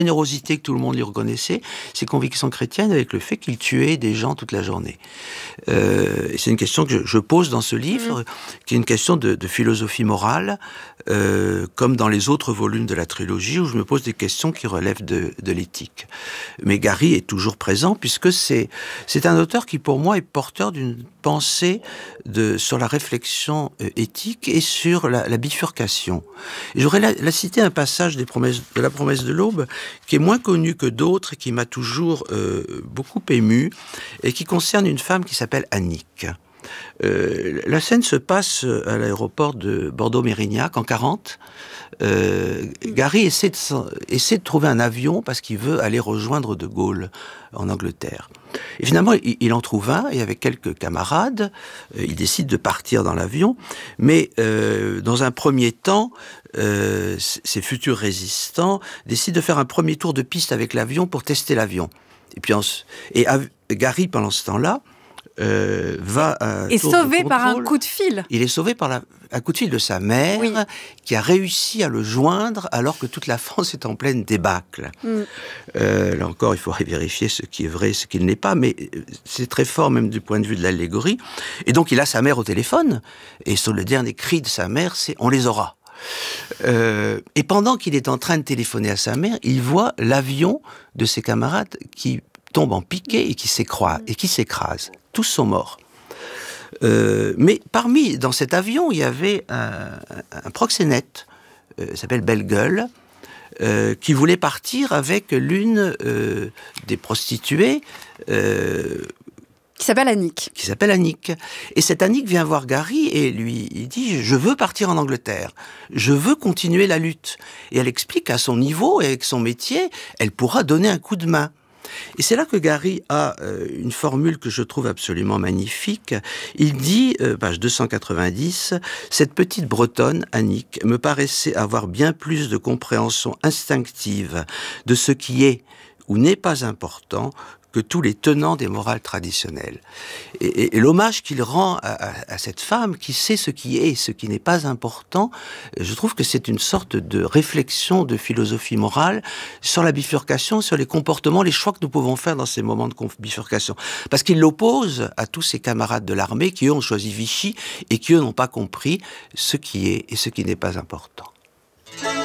générosité que tout le monde lui reconnaissait, ses convictions chrétiennes avec le fait qu'il tuait des gens toute la journée. C'est une question que je pose dans ce livre, qui est une question de philosophie morale, comme dans les autres volumes de la trilogie, où je me pose des questions qui relèvent de l'éthique. Mais Gary est toujours présent, puisque c'est un auteur qui, pour moi, est porteur d'une pensée sur la réflexion éthique et sur la bifurcation. Et j'aurais la citer un passage de la promesse de l'aube, qui est moins connu que d'autres, et qui m'a toujours beaucoup ému, et qui concerne une femme qui s'appelle Annick. La scène se passe à l'aéroport de Bordeaux-Mérignac en 40. Gary essaie de trouver un avion parce qu'il veut aller rejoindre De Gaulle en Angleterre. Et finalement, il en trouve un, et avec quelques camarades, il décide de partir dans l'avion. Mais dans un premier temps, ces futurs résistants décident de faire un premier tour de piste avec l'avion pour tester l'avion. Et Gary, pendant ce temps-là, est sauvé par un coup de fil. Il est sauvé par un coup de fil de sa mère, qui a réussi à le joindre alors que toute la France est en pleine débâcle. Là encore, il faudrait vérifier ce qui est vrai, ce qui ne l'est pas, mais c'est très fort même du point de vue de l'allégorie. Et donc il a sa mère au téléphone, et sur le dernier cri de sa mère, c'est « on les aura ». Et pendant qu'il est en train de téléphoner à sa mère, il voit l'avion de ses camarades qui tombe en piqué et qui s'écrase. Tous sont morts. Mais dans cet avion, il y avait un proxénète, s'appelle Belle Gueule, qui voulait partir avec l'une des prostituées, qui s'appelle Annick. Et cette Annick vient voir Gary et il dit « Je veux partir en Angleterre. Je veux continuer la lutte. » Et elle explique qu'à son niveau et avec son métier, elle pourra donner un coup de main. Et c'est là que Gary a une formule que je trouve absolument magnifique. Il dit, page 290, « Cette petite Bretonne, Annick, me paraissait avoir bien plus de compréhension instinctive de ce qui est ou n'est pas important que tous les tenants des morales traditionnelles. » Et l'hommage qu'il rend à cette femme qui sait ce qui est et ce qui n'est pas important, je trouve que c'est une sorte de réflexion de philosophie morale sur la bifurcation, sur les comportements, les choix que nous pouvons faire dans ces moments de bifurcation. Parce qu'il l'oppose à tous ses camarades de l'armée qui, eux, ont choisi Vichy et qui, eux, n'ont pas compris ce qui est et ce qui n'est pas important.